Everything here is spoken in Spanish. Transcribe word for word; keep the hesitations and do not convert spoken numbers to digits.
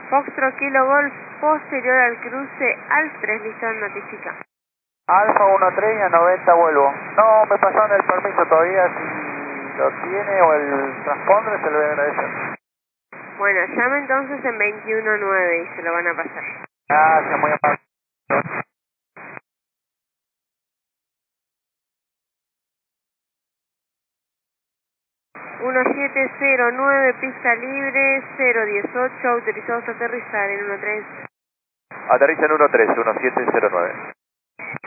Foxtrot Kilo Golf, posterior al cruce al tres, listo, notifica. Alfa uno tres y a noventa vuelvo. No me pasaron el permiso todavía, si lo tiene o el transponder se lo voy a agradecer. Bueno, llame entonces en veintiuno nueve y se lo van a pasar. Gracias, muy amable. uno siete cero nueve, pista libre, cero dieciocho, autorizados a aterrizar en uno tres. Aterriza en uno tres, uno siete cero nueve.